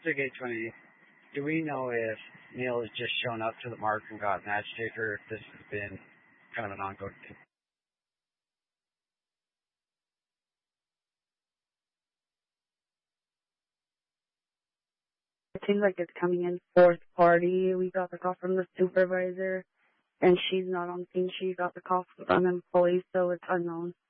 Okay, 20. Do we know if Neil has just shown up to the mark and got an agitator, or if this has been kind of an ongoing thing? It seems like it's coming in fourth party. We got the call from the supervisor, and she's not on scene. She got the call from employees, so it's unknown.